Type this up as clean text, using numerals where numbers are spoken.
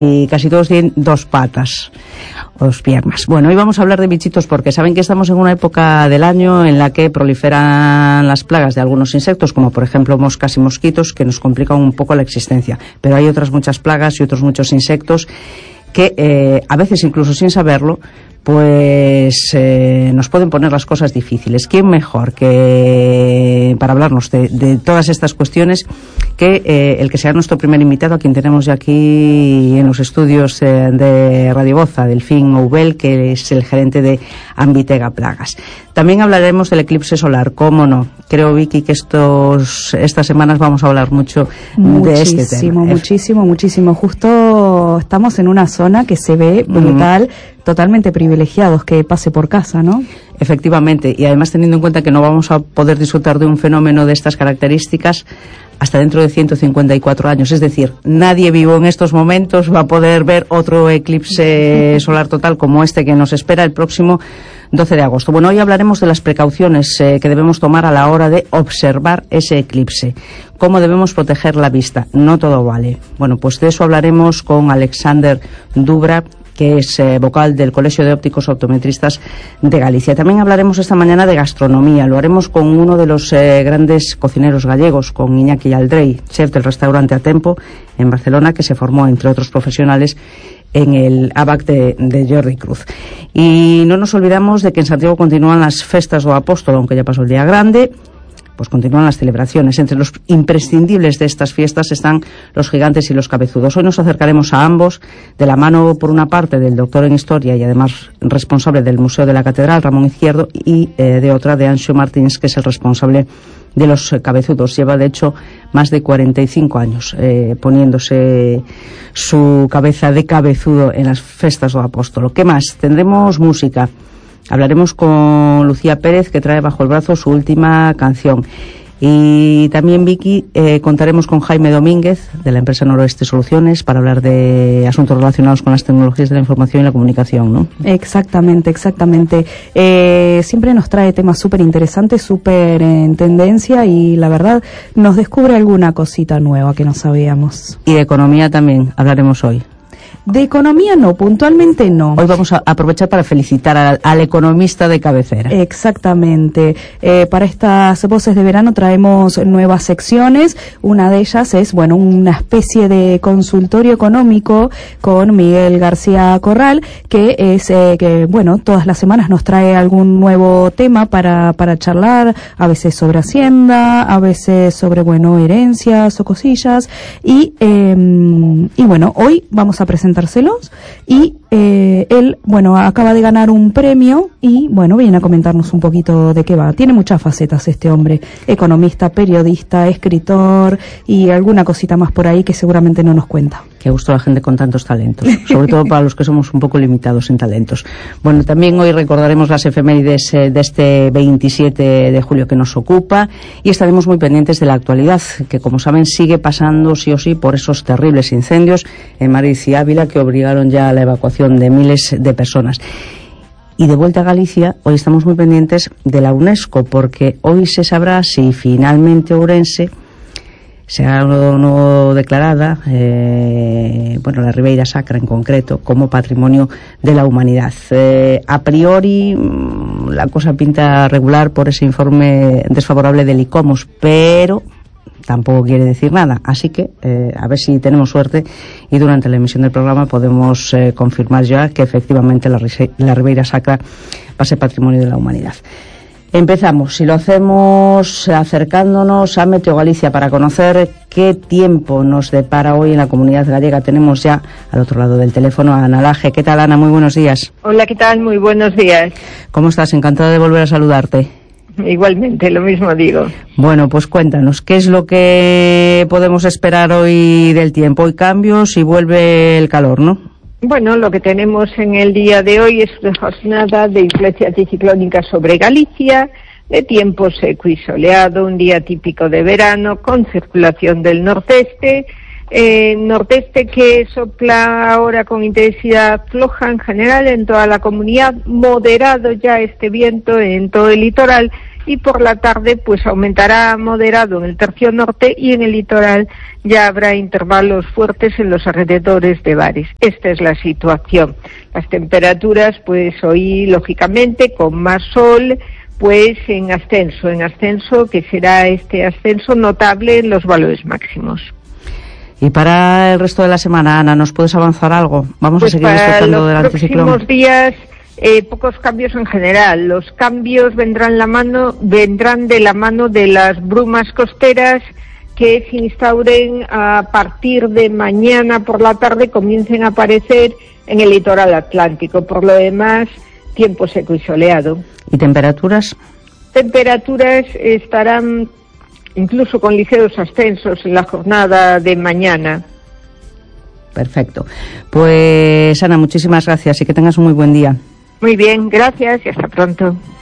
y casi todos tienen dos patas o dos piernas. Bueno, hoy vamos a hablar de bichitos porque saben que estamos en una época del año en la que proliferan las plagas de algunos insectos, como por ejemplo moscas y mosquitos, que nos complican un poco la existencia. Pero hay otras muchas plagas y otros muchos insectos que a veces incluso sin saberlo pues nos pueden poner las cosas difíciles. ¿Quién mejor que para hablarnos de todas estas cuestiones que el que sea nuestro primer invitado, a quien tenemos ya aquí en los estudios de Radio Boza, Delfín Oubel, que es el gerente de Ambitega Plagas? También hablaremos del eclipse solar, cómo no. Creo, Vicky, que estas semanas vamos a hablar mucho de este tema. Muchísimo. Justo estamos en una zona que se ve brutal, totalmente privilegiados, que pase por casa, ¿no? Efectivamente, y además teniendo en cuenta que no vamos a poder disfrutar de un fenómeno de estas características hasta dentro de 154 años. Es decir, nadie vivo en estos momentos va a poder ver otro eclipse solar total como este que nos espera el próximo 12 de agosto. Bueno, hoy hablaremos de las precauciones que debemos tomar a la hora de observar ese eclipse. ¿Cómo debemos proteger la vista? No todo vale. Bueno, pues de eso hablaremos con Alexander Dubra, que es vocal del Colegio de Ópticos Optometristas de Galicia. También hablaremos esta mañana de gastronomía. Lo haremos con uno de los grandes cocineros gallegos, con Iñaki Aldrey, chef del restaurante Atempo en Barcelona, que se formó, entre otros profesionales, en el ABAC de Jordi Cruz. Y no nos olvidamos de que en Santiago continúan las festas do Apóstolo, aunque ya pasó el día grande. Pues continúan las celebraciones. Entre los imprescindibles de estas fiestas están los gigantes y los cabezudos. Hoy nos acercaremos a ambos de la mano, por una parte, del doctor en Historia y además responsable del Museo de la Catedral, Ramón Izquierdo, y de otra, de Anxo Martins, que es el responsable de los cabezudos. Lleva, de hecho, más de 45 años poniéndose su cabeza de cabezudo en las festas do Apóstolo. ¿Qué más? Tendremos música. Hablaremos con Lucía Pérez, que trae bajo el brazo su última canción. Y también, Vicky, contaremos con Jaime Domínguez, de la empresa Noroeste Soluciones, para hablar de asuntos relacionados con las tecnologías de la información y la comunicación, ¿no? Exactamente. Siempre nos trae temas súper interesantes, súper en tendencia, y la verdad nos descubre alguna cosita nueva que no sabíamos. Y de economía también hablaremos hoy. De economía no, puntualmente no. Hoy vamos a aprovechar para felicitar al economista de cabecera. Exactamente. Para estas voces de verano traemos nuevas secciones. Una de ellas es, una especie de consultorio económico con Miguel García Corral, que es todas las semanas nos trae algún nuevo tema para charlar, a veces sobre Hacienda, a veces sobre, herencias o cosillas. Y hoy vamos a presentárselos, y él, acaba de ganar un premio y, viene a comentarnos un poquito de qué va. Tiene muchas facetas este hombre: economista, periodista, escritor y alguna cosita más por ahí que seguramente no nos cuenta. Qué gusto la gente con tantos talentos, sobre todo para los que somos un poco limitados en talentos. Bueno, también hoy recordaremos las efemérides de este 27 de julio que nos ocupa, y estaremos muy pendientes de la actualidad, que como saben sigue pasando sí o sí por esos terribles incendios en Madrid y Ávila, que obligaron ya a la evacuación de miles de personas. Y de vuelta a Galicia, hoy estamos muy pendientes de la UNESCO, porque hoy se sabrá si finalmente Ourense será o no declarada, la Ribeira Sacra en concreto, como Patrimonio de la Humanidad. A priori, la cosa pinta regular por ese informe desfavorable del ICOMOS, pero tampoco quiere decir nada. Así que, a ver si tenemos suerte y durante la emisión del programa podemos confirmar ya que efectivamente la Ribeira Sacra va a ser Patrimonio de la Humanidad. Empezamos, y lo hacemos acercándonos a Meteo Galicia para conocer qué tiempo nos depara hoy en la comunidad gallega. Tenemos ya al otro lado del teléfono a Ana Laje. ¿Qué tal, Ana? Muy buenos días. Hola, ¿qué tal? Muy buenos días. ¿Cómo estás? Encantada de volver a saludarte. Igualmente, lo mismo digo. Bueno, pues cuéntanos, ¿qué es lo que podemos esperar hoy del tiempo? Hoy cambios y vuelve el calor, ¿no? Bueno, lo que tenemos en el día de hoy es una jornada de influencia anticiclónica sobre Galicia, de tiempo seco y soleado, un día típico de verano, con circulación del nordeste que sopla ahora con intensidad floja en general en toda la comunidad, moderado ya este viento en todo el litoral, y por la tarde pues aumentará moderado en el tercio norte y en el litoral ya habrá intervalos fuertes en los alrededores de bares. Esta es la situación. Las temperaturas pues hoy lógicamente con más sol, pues en ascenso, que será este ascenso notable en los valores máximos. Y para el resto de la semana, Ana, ¿nos puedes avanzar algo? Vamos a seguir disfrutando del anticiclón. Para los próximos días, pocos cambios en general. Los cambios vendrán de la mano de las brumas costeras que se instauren a partir de mañana por la tarde, comiencen a aparecer en el litoral atlántico. Por lo demás, tiempo seco y soleado. ¿Y temperaturas? Temperaturas estarán incluso con ligeros ascensos en la jornada de mañana. Perfecto. Pues Ana, muchísimas gracias y que tengas un muy buen día. Muy bien, gracias y hasta pronto.